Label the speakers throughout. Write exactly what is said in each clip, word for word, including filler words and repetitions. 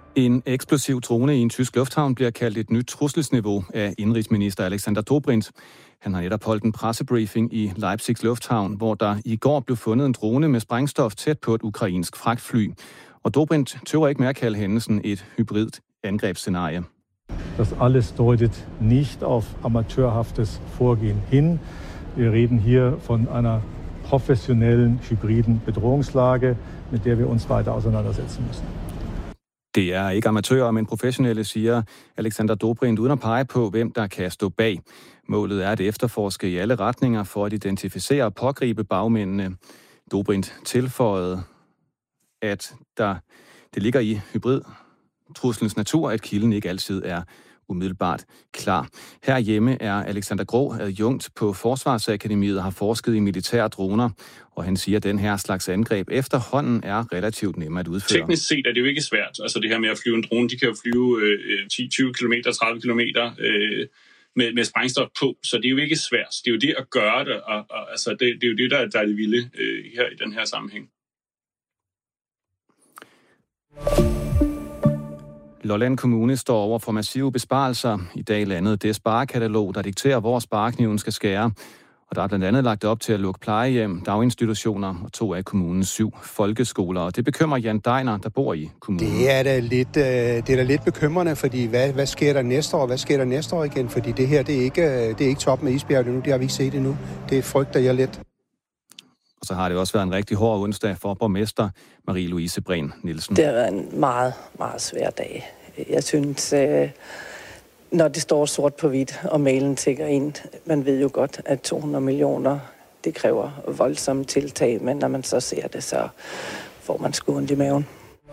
Speaker 1: En eksplosiv drone i en tysk lufthavn bliver kaldt et nyt trusselsniveau af indenrigsminister Alexander Dobrindt. Han har netop holdt en pressebriefing i Leipzigs lufthavn, hvor der i går blev fundet en drone med sprængstof tæt på et ukrainsk fragtfly. Og Dobrindt tøver ikke med at kalde hændelsen et hybrid angrebsscenarie.
Speaker 2: Das alles deutet nicht auf amateurhaftes Vorgehen hin. Wir reden hier von einer professionellen hybriden Bedrohungslage, mit der wir uns weiter auseinandersetzen müssen.
Speaker 1: Det er ikke amatører, men professionelle, siger Alexander Dobrindt, uden at pege på, hvem der kan stå bag. Målet er at efterforske i alle retninger for at identificere og pågribe bagmændene. Dobrindt tilføjede, at der, det ligger i hybridtruslens natur, at kilden ikke altid er umiddelbart klar. Herhjemme er Alexander Grå adjunkt på Forsvarsakademiet og har forsket i militære droner, og han siger, at den her slags angreb efterhånden er relativt nemme at udføre.
Speaker 3: Teknisk set er det jo ikke svært. Altså det her med at flyve en drone, de kan jo flyve øh, ti til tyve kilometer, tredive kilometer øh, med, med sprængstof på, så det er jo ikke svært. Det er jo det at gøre det, og, og altså det, det er jo det, der, der er det vilde øh, her i den her sammenhæng.
Speaker 1: Lolland Kommune står over for massive besparelser. I dag landede det sparekatalog, der dikterer, hvor sparekniven skal skære. Og der er blandt andet lagt op til at lukke plejehjem, daginstitutioner og to af kommunens syv folkeskoler. Og det bekymrer Jan Deiner, der bor i kommunen.
Speaker 4: Det er da lidt, det er da lidt bekymrende, fordi hvad, hvad sker der næste år? Hvad sker der næste år igen? Fordi det her, det er ikke, det er ikke top med isbjerget endnu. Det har vi ikke set endnu. Det frygter jeg lidt.
Speaker 1: Og så har det også været en rigtig hård onsdag for borgmester Marie-Louise Breen Nielsen.
Speaker 5: Det har været en meget, meget svær dag. Jeg synes, når det står sort på hvidt, og mailen tækker ind, man ved jo godt, at to hundrede millioner, det kræver voldsomme tiltag, men når man så ser det, så får man sgu ondt i maven.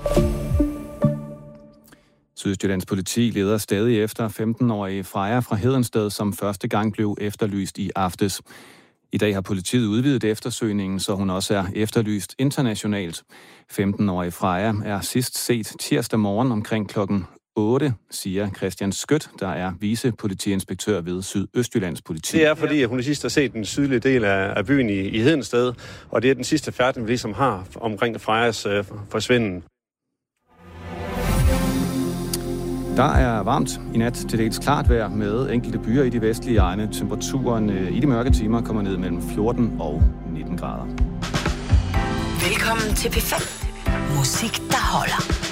Speaker 1: Sydøstjyllands politi leder stadig efter femten-årige Freja fra Hedensted, som første gang blev efterlyst i aftes. I dag har politiet udvidet eftersøgningen, så hun også er efterlyst internationalt. femten-årige Freja er sidst set tirsdag morgen omkring klokken otte, siger Christian Skødt, der er vicepolitiinspektør ved Sydøstjyllands politi.
Speaker 6: Det er, fordi hun sidst har set den sydlige del af byen i, i Hedensted, og det er den sidste færd, vi ligesom har omkring Frejas øh, forsvinden.
Speaker 1: Der er varmt i nat til dels klart vejr med enkelte byer i de vestlige egne. Temperaturen i de mørke timer kommer ned mellem fjorten og nitten grader.
Speaker 7: Velkommen til P fem. Musik, der holder.